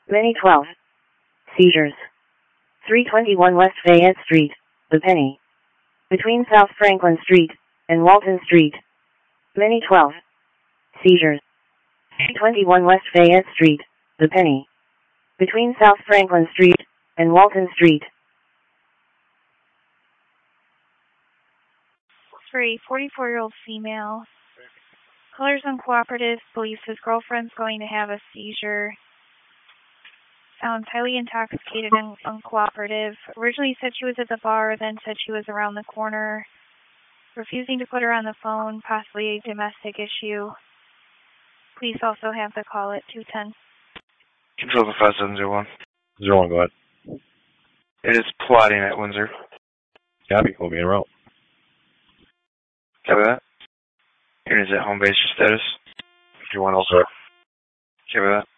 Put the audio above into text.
Many 12. Seizures. 321 West Fayette Street, The Penny. Between South Franklin Street and Walton Street. Many 12. Seizures. 321 West Fayette Street, The Penny. Between South Franklin Street and Walton Street. For a 44-year-old female. Caller's uncooperative, believes his girlfriend's going to have a seizure. Sounds highly intoxicated and uncooperative. Originally said she was at the bar, then said she was around the corner. Refusing to put her on the phone, possibly a domestic issue. Please also have the call at 210. Control the 5701. 01, go ahead. It is plotting at Windsor. Copy, we'll be en route. Copy that. Here is at home base status. 51, sir. Copy that.